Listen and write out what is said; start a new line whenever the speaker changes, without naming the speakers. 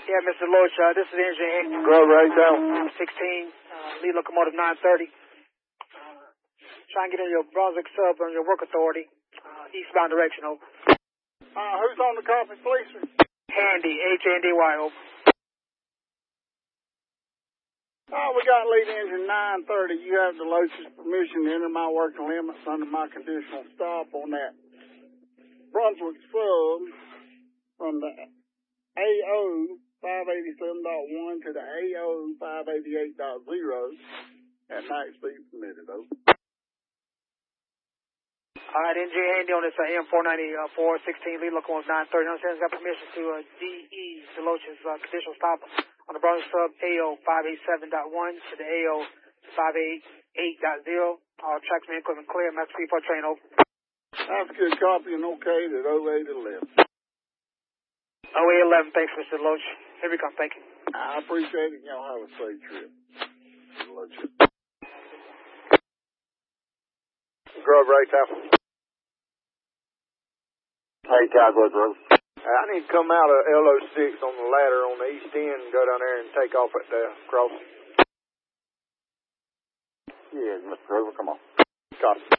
Yeah, Mr. Loach, this is the engineer.
Grove right down.
16, lead locomotive 930. Trying to get in your Brunswick sub on your work authority, eastbound direction, over.
Who's on the copy, please, sir?
Handy, H-A-N-D-Y, over.
We got lead engine 930. You have the Loach's permission to enter my working limits under my conditional stop on that Brunswick sub from the AO 587.1 to the AO 588.0 at night speed permitted, over.
All right, NJ Handy on this AM490 16 lead locomotive 930. Understands got permission to DE Deloach's conditional stop on the Brunswick sub AO 587.1 to the AO 588.0. All tracks and equipment clear. Max 34 train, over.
That's a good copy and okay at 0811.
0811, thanks, Mr. Loach. Here we come, thank you.
I appreciate it. Y'all have a safe trip.
Grove right down.
Hey, Cowboy Grove.
I need to come out of LO6 on the ladder on the east end and go down there and take off at the crossing.
Yeah, Mr. Grover, come on.
Got it.